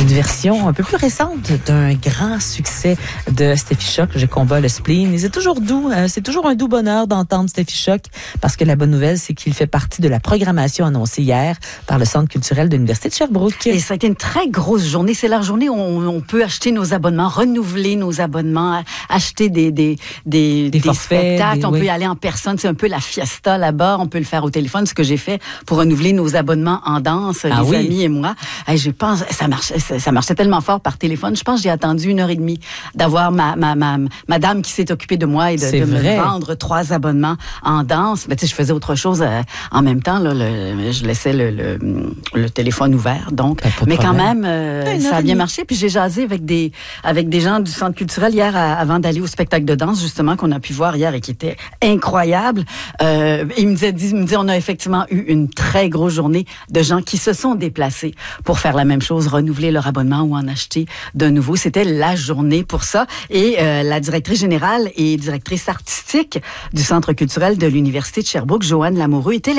Une version un peu plus récente d'un grand succès de Steffi Choc, Je combat le spleen. Et c'est toujours doux, c'est toujours un doux bonheur d'entendre Steffi Choc parce que la bonne nouvelle, c'est qu'il fait partie de la programmation annoncée hier par le Centre culturel de l'Université de Sherbrooke. Et ça a été une très grosse journée. C'est la journée où on peut acheter nos abonnements, renouveler nos abonnements, acheter des forfaits, spectacles. On peut y aller en personne. C'est un peu la fiesta là-bas. On peut le faire au téléphone, ce que j'ai fait pour renouveler nos abonnements en danse, amis et moi. Et je pense, ça marchait tellement fort par téléphone. Je pense que j'ai attendu 1h30 d'avoir ma dame qui s'est occupée de moi et de me vendre 3 abonnements en danse. Mais tu sais, je faisais autre chose en même temps. Là, je laissais le téléphone ouvert. Donc, mais quand même, ça a bien marché. Puis j'ai jasé avec des gens du Centre culturel hier avant d'aller au spectacle de danse, justement, qu'on a pu voir hier et qui était incroyable. Il me disait, on a effectivement eu une très grosse journée de gens qui se sont déplacés pour faire la même chose, renouveler leur abonnement ou en acheter de nouveau. C'était la journée pour ça. Et la directrice générale et directrice artistique du Centre culturel de l'Université de Sherbrooke, Joanne Lamoureux, était